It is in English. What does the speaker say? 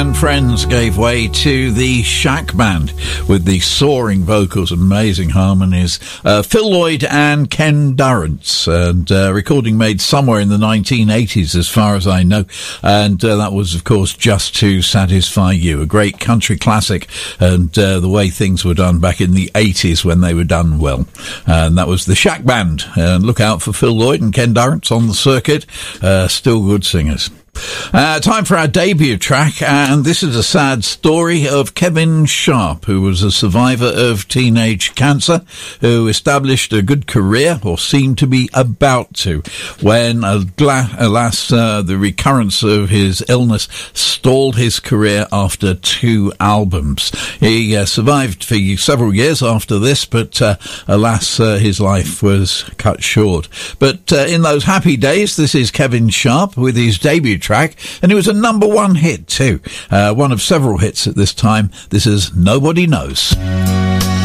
And Friends gave way to the Shack Band with the soaring vocals, amazing harmonies. Phil Lloyd and Ken Durrance, and recording made somewhere in the 1980s as far as I know, and that was of course Just to Satisfy You, a great country classic, and the way things were done back in the 80s when they were done well. And that was the Shack Band, and look out for Phil Lloyd and Ken Durrance on the circuit, still good singers. Time for our debut track, and this is a sad story of Kevin Sharp, who was a survivor of teenage cancer, who established a good career, or seemed to be about to, when, alas, the recurrence of his illness stalled his career after 2 albums. He survived for several years after this, but alas, his life was cut short. But in those happy days, this is Kevin Sharp with his debut track, and it was a number 1 hit too, one of several hits at this time. This is Nobody Knows.